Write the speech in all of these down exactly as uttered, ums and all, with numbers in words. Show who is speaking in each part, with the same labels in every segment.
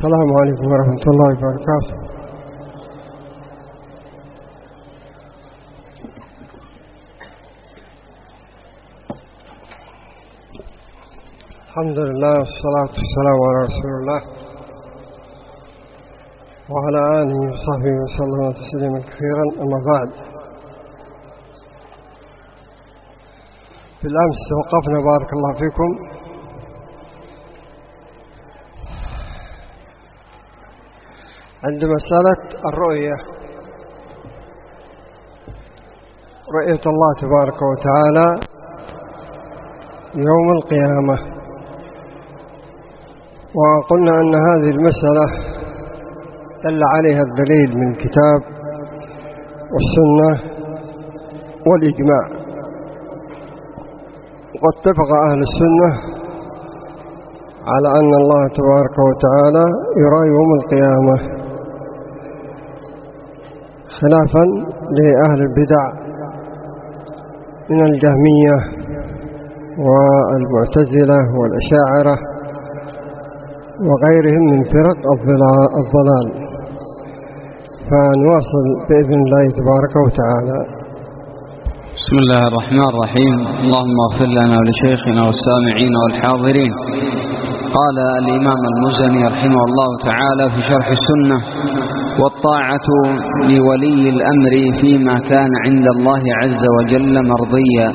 Speaker 1: السلام عليكم ورحمة الله وبركاته. الحمد لله والصلاة والسلام على رسول الله وعلى آله وصحبه وسلم تسليما كثيرا. أما بعد، بالأمس توقفنا بارك الله فيكم عند مسألة الرؤية، رؤية الله تبارك وتعالى يوم القيامة، وقلنا أن هذه المسألة دل عليها الدليل من الكتاب والسنة والإجماع، وقد اتفق أهل السنة على أن الله تبارك وتعالى يرى يوم القيامة، خلافا لأهل البدع من الجهمية والمعتزلة والأشاعرة وغيرهم من فرق الضلال. فنواصل بإذن الله تبارك وتعالى.
Speaker 2: بسم الله الرحمن الرحيم. اللهم اغفر لنا ولشيخنا والسامعين والحاضرين. قال الإمام المزني رحمه الله تعالى في شرح السنة: والطاعة لولي الأمر فيما كان عند الله عز وجل مرضيا.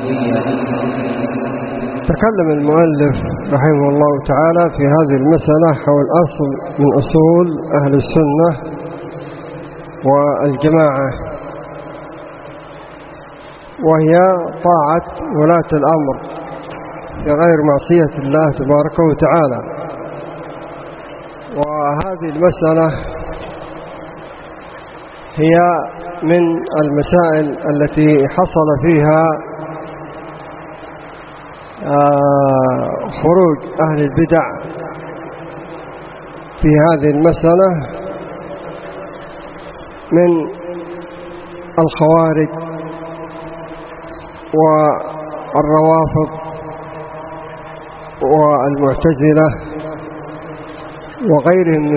Speaker 1: تكلم المؤلف رحمه الله تعالى في هذه المسألة حول أصل من أصول أهل السنة والجماعة، وهي طاعة ولاة الأمر في غير معصية الله تبارك وتعالى. وهذه المسألة هي من المسائل التي حصل فيها خروج أهل البدع في هذه المسألة من الخوارج والروافض والمعتزلة وغيرهم